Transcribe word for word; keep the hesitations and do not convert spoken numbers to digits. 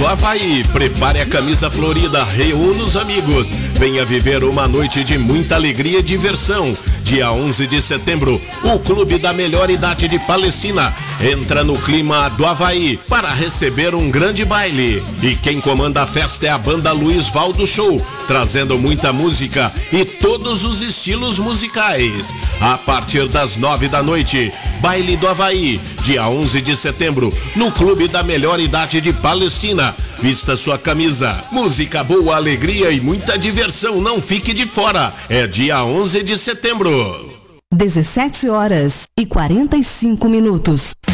do Havaí. Prepare a camisa florida, reúna os amigos. Venha viver uma noite de muita alegria e diversão. Dia onze de setembro, o clube da melhor idade de Palestina entra no clima do Havaí para receber um grande baile. E quem comanda a festa é a banda Luiz Valdo Show, trazendo muita música e todos os estilos musicais. A partir das nove da noite, baile do Havaí, dia onze de setembro, no clube da melhor idade de Palestina. Vista sua camisa, música boa, alegria e muita diversão, não fique de fora. É dia onze de setembro. dezessete horas e quarenta e cinco minutos.